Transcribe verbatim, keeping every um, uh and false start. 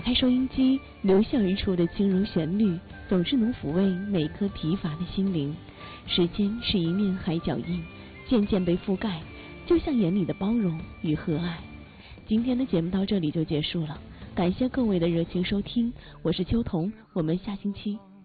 开收音机，流泻而出的轻柔旋律，总是能抚慰每颗疲乏的心灵。时间是一面海脚印，渐渐被覆盖，就像眼里的包容与和蔼。今天的节目到这里就结束了，感谢各位的热情收听，我是秋彤，我们下星期